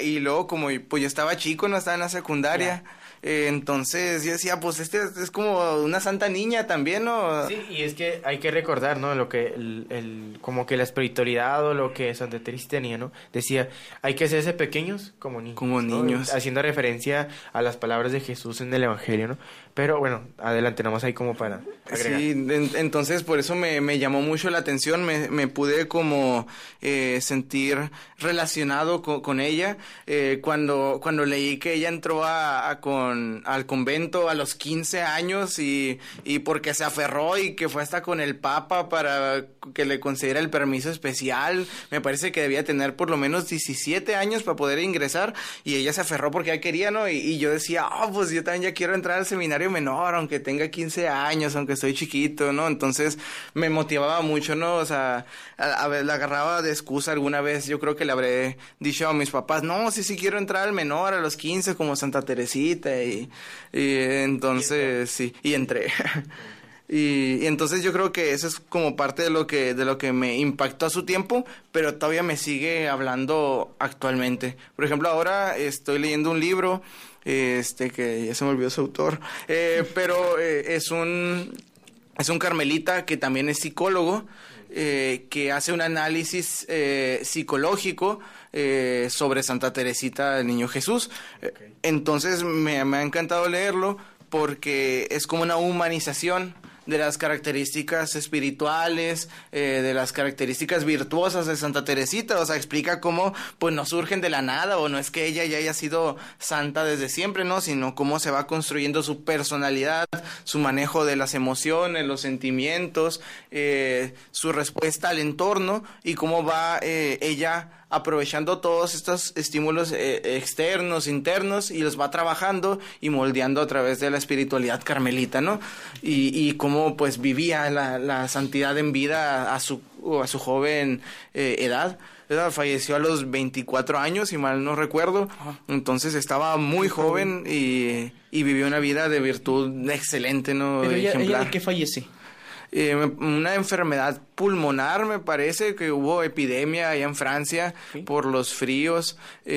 y luego como pues yo estaba chico, no estaba en la secundaria, entonces yo decía, pues es como una santa niña también, ¿no? Sí, y es que hay que recordar, ¿no? Lo que como que la espiritualidad o lo que Santa Teresa tenía, ¿no? Decía, hay que hacerse pequeños como niños. Como niños. ¿No? Haciendo referencia a las palabras de Jesús en el Evangelio, ¿no? Pero bueno, adelante, nomás ahí como para agregar. Sí, entonces por eso me llamó mucho la atención, me pude como sentir relacionado con ella. Cuando leí que ella entró al convento a los 15 años y porque se aferró y que fue hasta con el Papa para que le concediera el permiso especial, me parece que debía tener por lo menos 17 años para poder ingresar, y ella se aferró porque ella quería, ¿no? Y yo decía, pues yo también ya quiero entrar al seminario menor, aunque tenga 15 años, aunque soy chiquito, ¿no? Entonces me motivaba mucho, ¿no? O sea, a ver, la agarraba de excusa alguna vez. Yo creo que le habré dicho a mis papás, no, sí quiero entrar al menor a los 15 como Santa Teresita, y entonces sí, y entré. Y entonces yo creo que eso es como parte de lo que me impactó a su tiempo, pero todavía me sigue hablando actualmente. Por ejemplo, ahora estoy leyendo un libro que ya se me olvidó su autor, pero es un carmelita que también es psicólogo, que hace un análisis psicológico sobre Santa Teresita del Niño Jesús. Entonces me ha encantado leerlo porque es como una humanización de las características espirituales, de las características virtuosas de Santa Teresita. O sea, explica cómo pues no surgen de la nada, o no es que ella ya haya sido santa desde siempre, ¿no? Sino cómo se va construyendo su personalidad, su manejo de las emociones, los sentimientos, su respuesta al entorno, y cómo va ella aprovechando todos estos estímulos externos, internos, y los va trabajando y moldeando a través de la espiritualidad carmelita, ¿no? Y cómo pues vivía la santidad en vida a su joven edad. Falleció a los 24 años, si mal no recuerdo. Entonces estaba muy joven y vivió una vida de virtud excelente, ¿no? Pero ella ejemplar. ¿de qué fallece? Una enfermedad pulmonar, me parece que hubo epidemia allá en Francia por los fríos.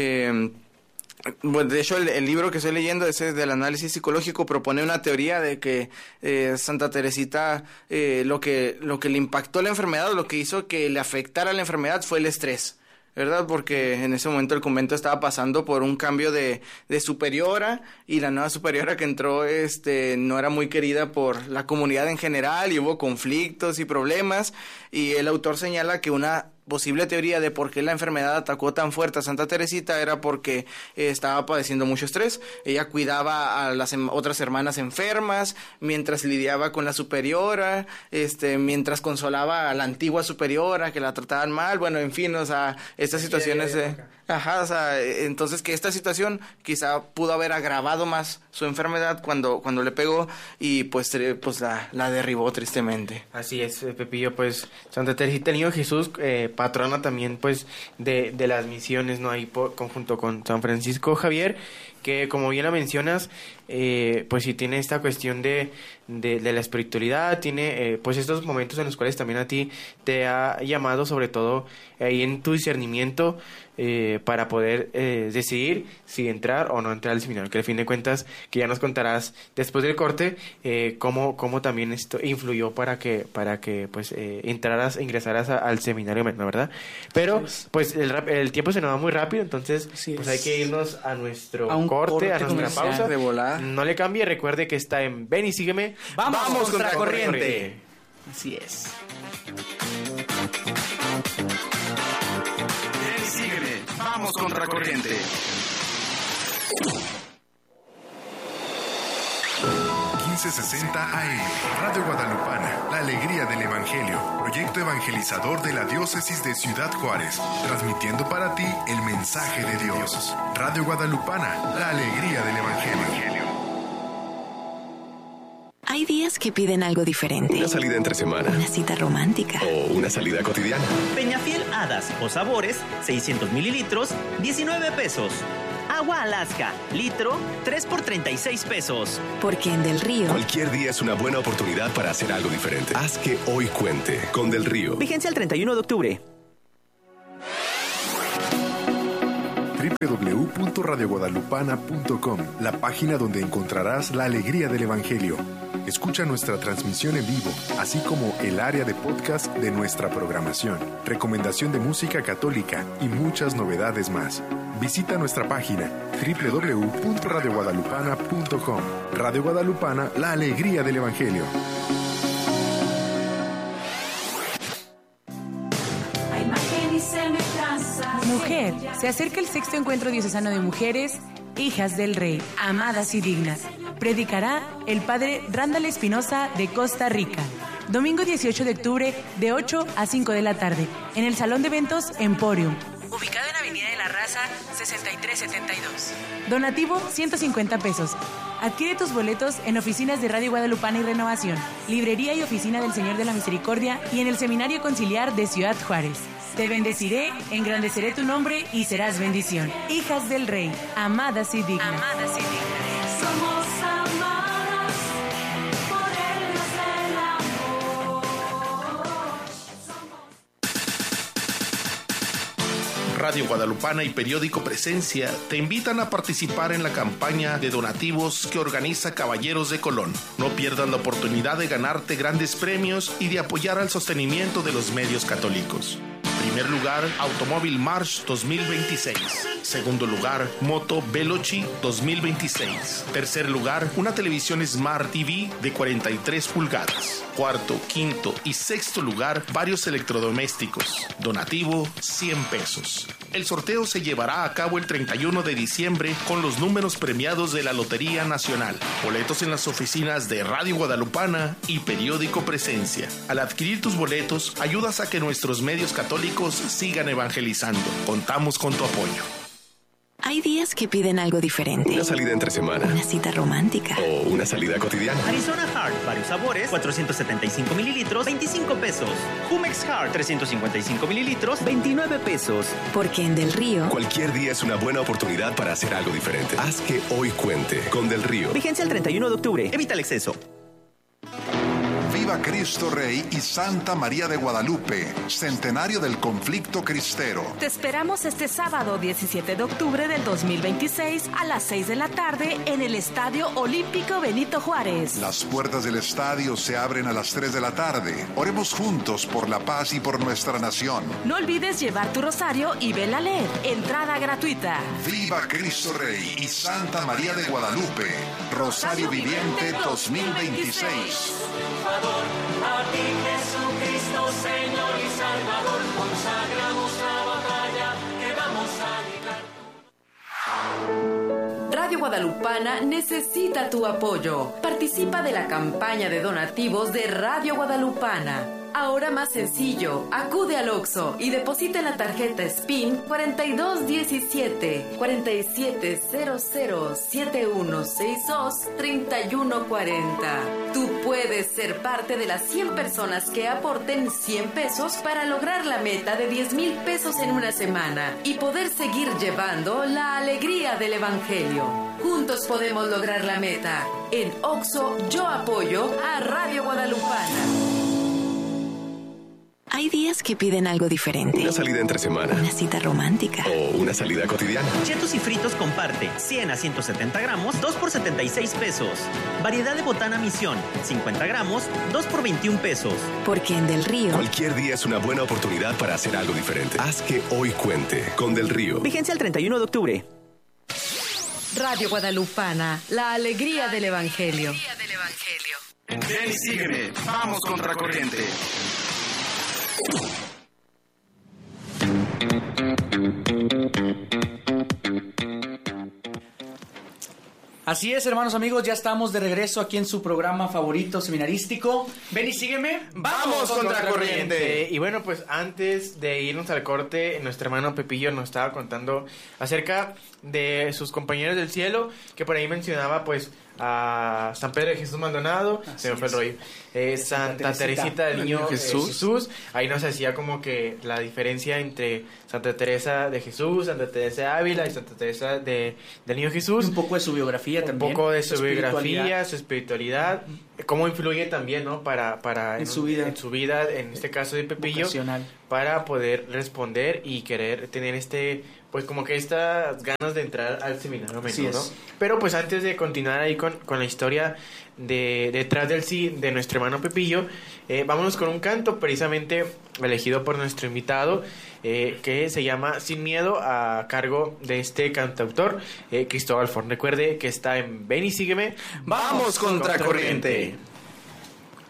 Bueno, de hecho, el libro que estoy leyendo, ese del análisis psicológico, propone una teoría de que Santa Teresita, lo que le impactó la enfermedad, o lo que hizo que le afectara la enfermedad, fue el estrés, ¿verdad? Porque en ese momento el convento estaba pasando por un cambio de superiora, y la nueva superiora que entró no era muy querida por la comunidad en general, y hubo conflictos y problemas, y el autor señala que una posible teoría de por qué la enfermedad atacó tan fuerte a Santa Teresita era porque estaba padeciendo mucho estrés. Ella cuidaba a las otras hermanas enfermas, mientras lidiaba con la superiora, mientras consolaba a la antigua superiora que la trataban mal, bueno, en fin, o sea, estas situaciones o sea, entonces que esta situación quizá pudo haber agravado más su enfermedad cuando le pegó, y pues la derribó tristemente. Así es, Pepillo, pues Santa Teresita Niño Jesús, patrona también pues de las misiones, ¿no? Ahí conjunto con San Francisco Javier, que como bien la mencionas, pues sí tiene esta cuestión de la espiritualidad, tiene pues estos momentos en los cuales también a ti te ha llamado, sobre todo ahí en tu discernimiento, para poder decidir si entrar o no entrar al seminario, que al fin de cuentas que ya nos contarás después del corte cómo también esto influyó para que pues ingresaras al seminario, ¿verdad? Pero pues el tiempo se nos va muy rápido, entonces pues hay que irnos a nuestro corte, a nuestra pausa. De volar. No le cambie, recuerde que está en Ven y Sígueme. ¡Vamos contra corriente! corriente! Así es. Ven y sígueme. Vamos contra corriente. AM, Radio Guadalupana, la alegría del Evangelio, proyecto evangelizador de la diócesis de Ciudad Juárez, transmitiendo para ti el mensaje de Dios. Radio Guadalupana, la alegría del Evangelio. Hay días que piden algo diferente. Una salida entre semana. Una cita romántica. O una salida cotidiana. Peñafiel Hadas o Sabores, 600 mililitros, 19 pesos. Agua Alaska, litro, 3 por 36 pesos. Porque en Del Río, cualquier día es una buena oportunidad para hacer algo diferente. Haz que hoy cuente con Del Río. Vigencia el 31 de octubre. www.radioguadalupana.com, la página donde encontrarás la alegría del Evangelio. Escucha nuestra transmisión en vivo, así como el área de podcast de nuestra programación, recomendación de música católica y muchas novedades más. Visita nuestra página www.radioguadalupana.com. Radio Guadalupana, la alegría del Evangelio. Mujer, se acerca el sexto encuentro diocesano de mujeres, hijas del Rey, amadas y dignas. Predicará el padre Randall Espinosa de Costa Rica. Domingo 18 de octubre de 8 a 5 de la tarde, en el Salón de Eventos Emporium, ubicado en Avenida de la Raza 6372. Donativo 150 pesos. Adquiere tus boletos en oficinas de Radio Guadalupana y Renovación, librería y oficina del Señor de la Misericordia y en el Seminario Conciliar de Ciudad Juárez. Te bendeciré, engrandeceré tu nombre y serás bendición. Hijas del Rey, amadas y dignas. Amadas y dignas. Somos amadas por el Dios del amor. Radio Guadalupana y periódico Presencia te invitan a participar en la campaña de donativos que organiza Caballeros de Colón. No pierdas la oportunidad de ganarte grandes premios y de apoyar al sostenimiento de los medios católicos. Primer lugar, Automóvil March 2026. Segundo lugar, Moto Veloci 2026. Tercer lugar, una televisión Smart TV de 43 pulgadas. Cuarto, quinto y sexto lugar, varios electrodomésticos. Donativo, 100 pesos. El sorteo se llevará a cabo el 31 de diciembre con los números premiados de la Lotería Nacional. Boletos en las oficinas de Radio Guadalupana y periódico Presencia. Al adquirir tus boletos, ayudas a que nuestros medios católicos sigan evangelizando. Contamos con tu apoyo. Hay días que piden algo diferente. Una salida entre semana. Una cita romántica. O una salida cotidiana. Arizona Hard, varios sabores, 475 mililitros, 25 pesos. Jumex Hard, 355 mililitros, 29 pesos. Porque en Del Río, Cualquier día es una buena oportunidad para hacer algo diferente. Haz que hoy cuente con Del Río. Vigencia el 31 de octubre. Evita el exceso. Viva Cristo Rey y Santa María de Guadalupe, centenario del conflicto cristero. Te esperamos este sábado 17 de octubre del 2026 a las 6 de la tarde en el Estadio Olímpico Benito Juárez. Las puertas del estadio se abren a las 3 de la tarde. Oremos juntos por la paz y por nuestra nación. No olvides llevar tu rosario y vela a leer. Entrada gratuita. Viva Cristo Rey y Santa María de Guadalupe, Rosario Viviente 2026. A ti Jesucristo, Señor y Salvador, consagramos la batalla que vamos a librar. Radio Guadalupana necesita tu apoyo. Participa de la campaña de donativos de Radio Guadalupana. Ahora más sencillo, acude al Oxxo y deposita en la tarjeta SPIN 4217 470071623140. Tú puedes ser parte de las 100 personas que aporten 100 pesos para lograr la meta de 10,000 pesos en una semana y poder seguir llevando la alegría del Evangelio. Juntos podemos lograr la meta. En Oxxo yo apoyo a Radio Guadalupana. hay días que piden algo diferente. Una salida entre semana. Una cita romántica. O una salida cotidiana. Chetos y fritos comparte 100 a 170 gramos, 2 por 76 pesos. Variedad de botana Misión, 50 gramos, 2 por 21 pesos. Porque en Del Río, cualquier día es una buena oportunidad para hacer algo diferente. Haz que hoy cuente con Del Río. Vigencia el 31 de octubre. Radio Guadalupana, la alegría del Evangelio. Ven y sígueme, vamos contracorriente. Así es, hermanos amigos, ya estamos de regreso aquí en su programa favorito seminarístico. Ven y sígueme, ¡vamos contracorriente! Y bueno, pues antes de irnos al corte, nuestro hermano Pepillo nos estaba contando acerca de sus compañeros del cielo, que por ahí mencionaba pues a San Pedro de Jesús Maldonado, se me fue el rollo, Santa Teresita del Niño Jesús. Ahí nos hacía como que la diferencia entre Santa Teresa de Jesús, Santa Teresa de Ávila y Santa Teresa del Niño Jesús. Un poco de su biografía también. Un poco de su biografía, su espiritualidad, cómo influye también, ¿no? Para en su vida, en este caso de Pepillo, para poder responder y querer tener pues como que estas ganas de entrar al seminario menor, Así es. ¿no? Pero pues antes de continuar ahí con la historia de detrás del sí de nuestro hermano Pepillo, vámonos con un canto precisamente elegido por nuestro invitado, que se llama Sin Miedo, a cargo de este cantautor, Cristóbal Forn. Recuerde que está en Ven y Sígueme. ¡Vamos contra corriente!